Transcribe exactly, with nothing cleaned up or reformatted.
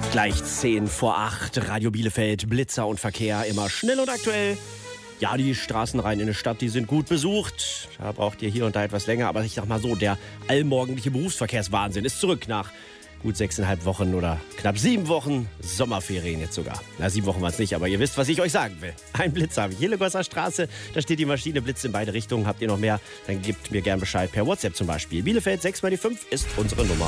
Gleich zehn vor acht, Radio Bielefeld, Blitzer und Verkehr, immer schnell und aktuell. Ja, die Straßenreihen in der Stadt, die sind gut besucht. Da braucht ihr hier und da etwas länger. Aber ich sag mal so, der allmorgendliche Berufsverkehrswahnsinn ist zurück nach gut sechseinhalb Wochen oder knapp sieben Wochen Sommerferien jetzt sogar. Na, sieben Wochen waren es nicht, aber ihr wisst, was ich euch sagen will. Ein Blitz habe ich. Hillegosser Straße, da steht die Maschine, Blitz in beide Richtungen. Habt ihr noch mehr, dann gebt mir gern Bescheid per WhatsApp zum Beispiel. Bielefeld sechs mal die fünf ist unsere Nummer.